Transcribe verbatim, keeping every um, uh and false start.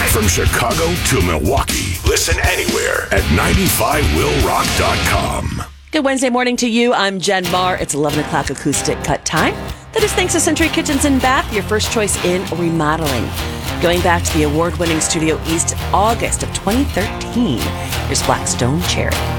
From Chicago to Milwaukee. Listen anywhere at ninety-five will rock dot com. Good Wednesday morning to you. I'm Jen Marr. It's eleven o'clock acoustic cut time. That is thanks to Century Kitchens and Bath, your first choice in remodeling. Going back to the award-winning Studio East, August of twenty thirteen. Here's Blackstone Cherry.